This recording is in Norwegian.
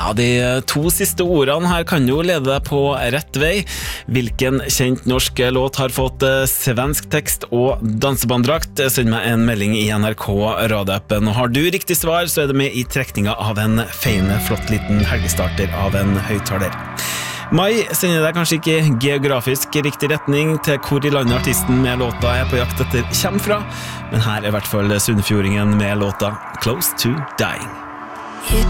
Ja, de to siste ordene her kan jo lede deg på rett vei. Hvilken kjent norsk låt har fått svensk tekst og dansebanddrakt? Send meg en melding i NRK radioappen. Og har du riktig svar, så er det med i trekninga av en feiende flott liten helgestarter av en høyttaler. Mai sender deg kanskje ikke geografisk riktig retning til hvor i landet artisten med låta er på jakt etter kommer fra, men her er i hvert fall sunnfjordingen med låta Close to Dying.